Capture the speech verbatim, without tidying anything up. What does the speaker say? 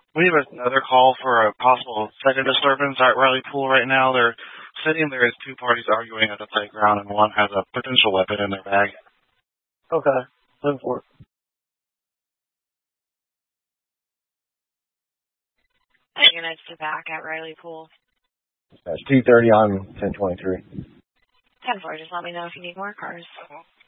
We have another call for a possible second disturbance at Riley Pool right now. They're sitting there as two parties arguing at the playground, and one has a potential weapon in their bag. Okay, ten four. Units to back at Riley Pool. That's two thirty on ten twenty-three. ten four, just let me know if you need more cars.